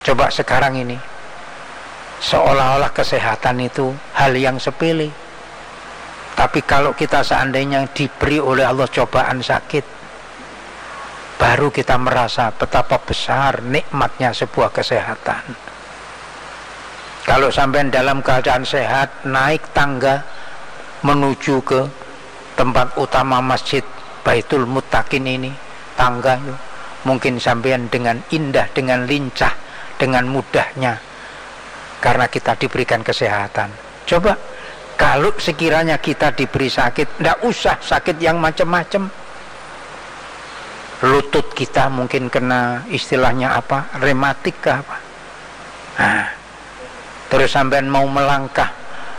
Coba sekarang ini, seolah-olah kesehatan itu hal yang sepele. Tapi kalau kita seandainya diberi oleh Allah cobaan sakit, baru kita merasa betapa besar nikmatnya sebuah kesehatan. Kalau sampai dalam keadaan sehat, naik tangga menuju ke tempat utama masjid Baitul Muttaqin ini, tangga itu mungkin sampean dengan indah, dengan lincah, dengan mudahnya, karena kita diberikan kesehatan. Coba kalau sekiranya kita diberi sakit, tidak usah sakit yang macam-macam. Lutut kita mungkin kena istilahnya apa, rematik ke apa. Nah, terus sampean mau melangkah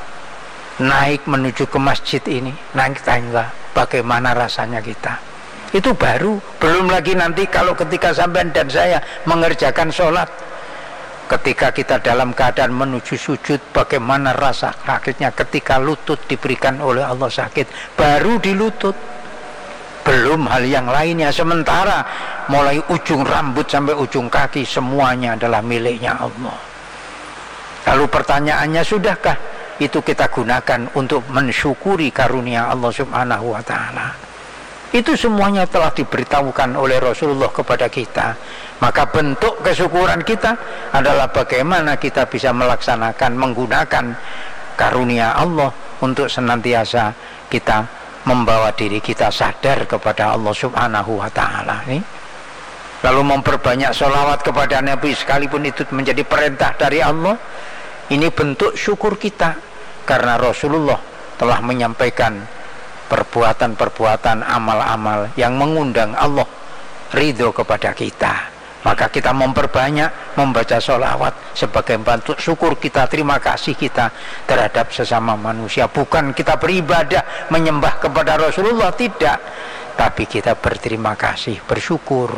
naik menuju ke masjid ini, naik tangga, bagaimana rasanya kita? Itu baru, belum lagi nanti kalau ketika sampean dan saya mengerjakan sholat, ketika kita dalam keadaan menuju sujud, bagaimana rasa sakitnya ketika lutut diberikan oleh Allah sakit, baru di lutut, belum hal yang lainnya. Sementara mulai ujung rambut sampai ujung kaki semuanya adalah miliknya Allah. Lalu pertanyaannya, sudahkah itu kita gunakan untuk mensyukuri karunia Allah Subhanahu wa ta'ala? Itu semuanya telah diberitahukan oleh Rasulullah kepada kita. Maka bentuk kesyukuran kita adalah bagaimana kita bisa melaksanakan, menggunakan karunia Allah untuk senantiasa kita membawa diri kita sadar kepada Allah Subhanahu wa ta'ala. Lalu memperbanyak sholawat kepada Nabi, sekalipun itu menjadi perintah dari Allah. Ini bentuk syukur kita, karena Rasulullah telah menyampaikan perbuatan-perbuatan, amal-amal yang mengundang Allah ridho kepada kita. Maka kita memperbanyak membaca sholawat sebagai bentuk syukur kita, terima kasih kita terhadap sesama manusia. Bukan kita beribadah menyembah kepada Rasulullah, tidak, tapi kita berterima kasih, bersyukur.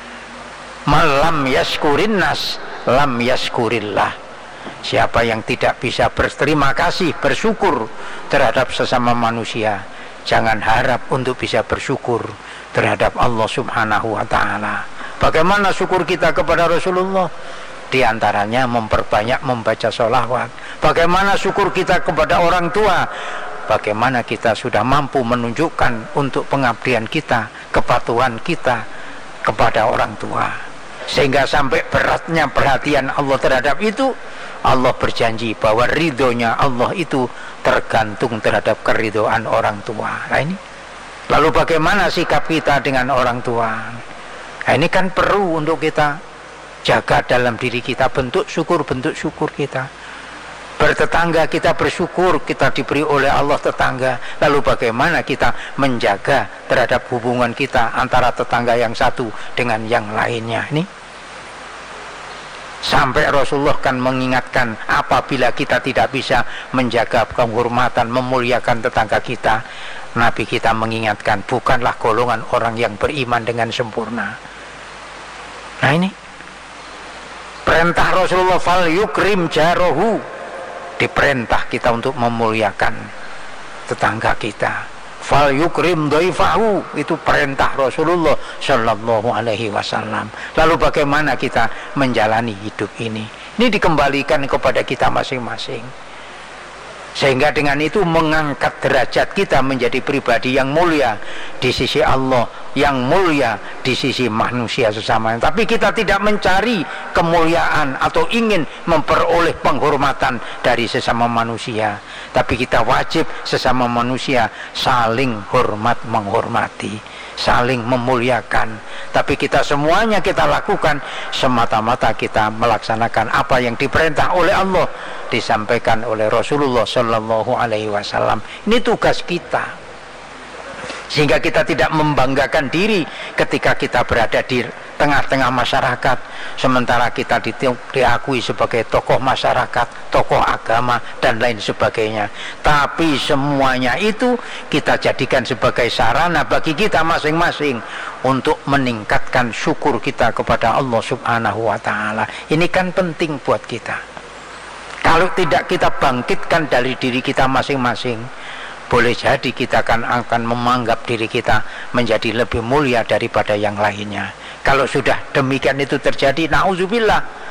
Malam yaskurin nas lam yaskurillah. Siapa yang tidak bisa berterima kasih, bersyukur terhadap sesama manusia, jangan harap untuk bisa bersyukur terhadap Allah Subhanahu wa ta'ala. Bagaimana syukur kita kepada Rasulullah? Di antaranya memperbanyak membaca sholawat. Bagaimana syukur kita kepada orang tua? Bagaimana kita sudah mampu menunjukkan untuk pengabdian kita, kepatuhan kita kepada orang tua, sehingga sampai beratnya perhatian Allah terhadap itu. Allah berjanji bahwa ridhonya Allah itu tergantung terhadap keridhoan orang tua. Nah ini, lalu bagaimana sikap kita dengan orang tua? Nah ini kan perlu untuk kita jaga dalam diri kita, bentuk syukur kita. Bertetangga kita bersyukur kita diberi oleh Allah tetangga. Lalu bagaimana kita menjaga terhadap hubungan kita antara tetangga yang satu dengan yang lainnya? Ini sampai Rasulullah kan mengingatkan, apabila kita tidak bisa menjaga kehormatan, memuliakan tetangga kita, Nabi kita mengingatkan, bukanlah golongan orang yang beriman dengan sempurna. Nah ini perintah Rasulullah, fal yukrim jarohu, diperintah kita untuk memuliakan tetangga kita. Fal yukrim dhaifahu, itu perintah Rasulullah sallallahu alaihi wasallam. Lalu bagaimana kita menjalani hidup ini? Ini dikembalikan kepada kita masing-masing, sehingga dengan itu mengangkat derajat kita menjadi pribadi yang mulia di sisi Allah, yang mulia di sisi manusia sesamanya. Tapi kita tidak mencari kemuliaan atau ingin memperoleh penghormatan dari sesama manusia, tapi kita wajib sesama manusia saling hormat menghormati, saling memuliakan. Tapi kita semuanya kita lakukan semata-mata kita melaksanakan apa yang diperintah oleh Allah, disampaikan oleh Rasulullah Sallallahu Alaihi Wasallam. Ini tugas kita, sehingga kita tidak membanggakan diri ketika kita berada di tengah-tengah masyarakat, sementara kita diakui sebagai tokoh masyarakat, tokoh agama, dan lain sebagainya. Tapi semuanya itu kita jadikan sebagai sarana bagi kita masing-masing untuk meningkatkan syukur kita kepada Allah Subhanahu wa ta'ala. Ini kan penting buat kita. Kalau tidak kita bangkitkan dari diri kita masing-masing, boleh jadi kita akan menganggap diri kita menjadi lebih mulia daripada yang lainnya. Kalau sudah demikian itu terjadi, na'udzubillah,